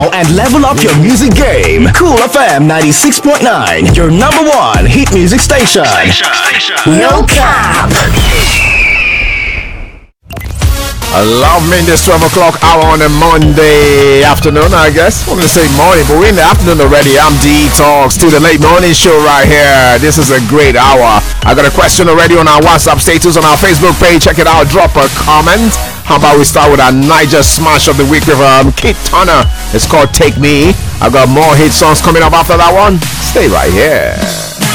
and level up your music game. Cool FM 96.9, your number one hit music station. No cap. I love me in this 12 o'clock hour on a Monday afternoon, I guess. I'm going to say morning, but we're in the afternoon already. I'm D-Talks to the late morning show right here. This is a great hour. I got a question already on our WhatsApp status on our Facebook page. Check it out. Drop a comment. How about we start with our Niger Smash of the Week with Kate Turner. It's called Take Me. I got more hit songs coming up after that one. Stay right here.